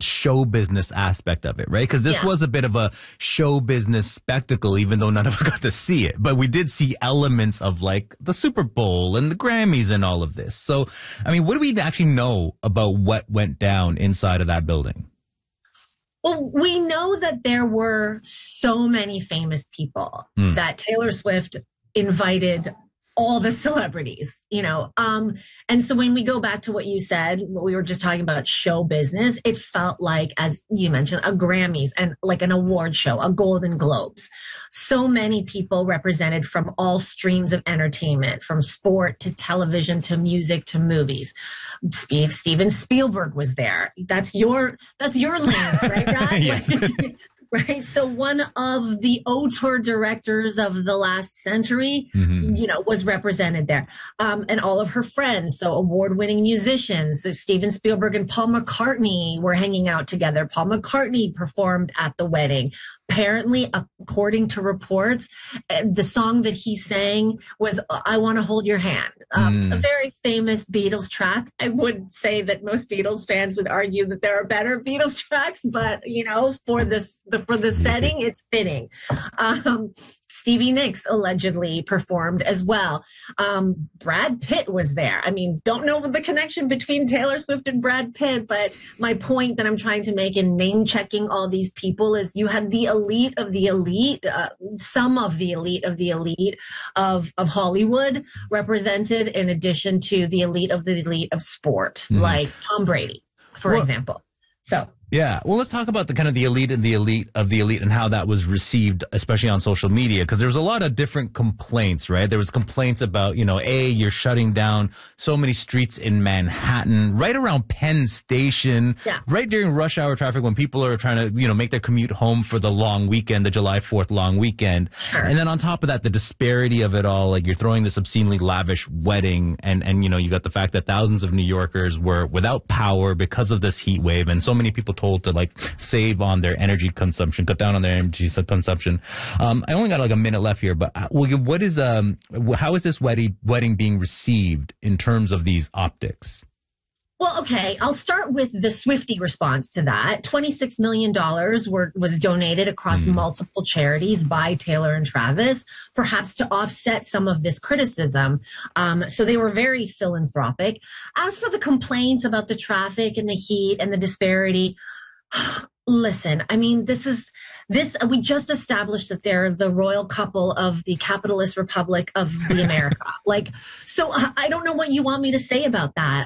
show business aspect of it, right? Because this was a bit of a show business spectacle, even though none of us got to see it. But we did see elements of like the Super Bowl and the Grammys and all of this. So, I mean, what do we actually know about what went down inside of that building? Well, we know that there were so many famous people that Taylor Swift invited all the celebrities, and so when we go back to what you said, what we were just talking about show business, it felt like, as you mentioned, a Grammys and like an award show, a Golden Globes. So many people represented from all streams of entertainment, from sport to television to music to movies. Steven Spielberg was there. That's your lane, right, Rad? Yes. Right. So one of the auteur directors of the last century, was represented there. And all of her friends. So award-winning musicians. So Steven Spielberg and Paul McCartney were hanging out together. Paul McCartney performed at the wedding. Apparently, according to reports, the song that he sang was I Want to Hold Your Hand, a very famous Beatles track. I would say that most Beatles fans would argue that there are better Beatles tracks, but, for the setting, it's fitting. Stevie Nicks allegedly performed as well. Brad Pitt was there. I mean, don't know the connection between Taylor Swift and Brad Pitt, but my point that I'm trying to make in name checking all these people is you had the elite of the elite, some of the elite of the elite of Hollywood represented, in addition to the elite of sport, like Tom Brady, for example. So. Yeah. Well, let's talk about the kind of the elite and the elite of the elite and how that was received, especially on social media, because there was a lot of different complaints, right? There was complaints about, you're shutting down so many streets in Manhattan, right around Penn Station, right during rush hour traffic when people are trying to, make their commute home for the long weekend, the July 4th long weekend. Sure. And then on top of that, the disparity of it all, like you're throwing this obscenely lavish wedding and you got the fact that thousands of New Yorkers were without power because of this heat wave, and so many people told to like save on their energy consumption, cut down on their energy consumption. I only got like a minute left here, but how is this wedding being received in terms of these optics? Well, okay, I'll start with the Swiftie response to that. $26 million was donated across multiple charities by Taylor and Travis, perhaps to offset some of this criticism. So they were very philanthropic. As for the complaints about the traffic and the heat and the disparity, listen, I mean, we just established that they're the royal couple of the capitalist republic of the America. So I don't know what you want me to say about that.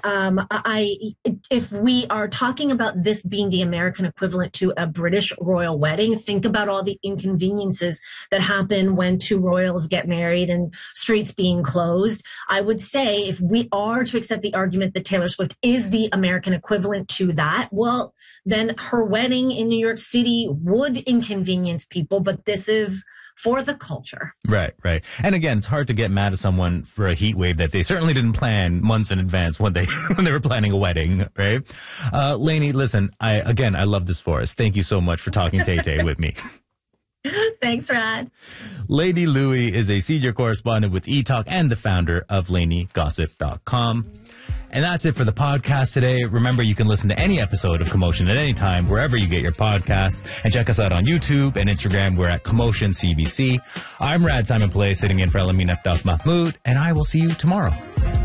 If we are talking about this being the American equivalent to a British royal wedding, think about all the inconveniences that happen when two royals get married and streets being closed. I would say if we are to accept the argument that Taylor Swift is the American equivalent to that, well, then her wedding in New York City would inconvenience people, but this is for the culture. Right. And again, it's hard to get mad at someone for a heat wave that they certainly didn't plan months in advance when they were planning a wedding, right? Lainey, listen, I love this for us. Thank you so much for talking Tay-Tay with me. Thanks, Rad. Lainey Lui is a senior correspondent with eTalk and the founder of LaineyGossip.com. And that's it for the podcast today. Remember, you can listen to any episode of Commotion at any time, wherever you get your podcasts. And check us out on YouTube and Instagram. We're at Commotion CBC. I'm Rad Simon Play, sitting in for Elamin Mahmood, and I will see you tomorrow.